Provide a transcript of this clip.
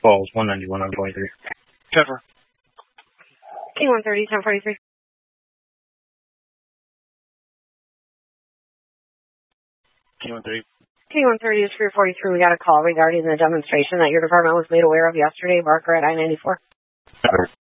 Falls, 191 on 23. Cover. K130, 1043. K130. K130 is 343. We got a call regarding the demonstration that your department was made aware of yesterday, Barker at I-94.